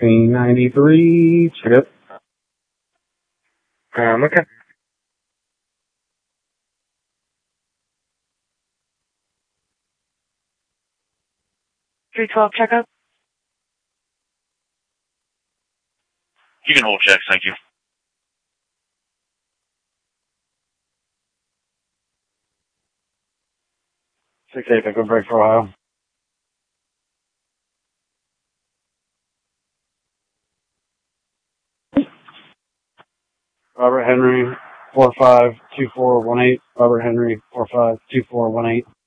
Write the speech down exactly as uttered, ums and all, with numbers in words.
Queen ninety-three, check it. Um, okay. three twelve, checkup. You can hold checks, thank you. six eight, pick up break for Ohio. Robert Henry, four five two four one eight. Robert Henry, four five two four one eight.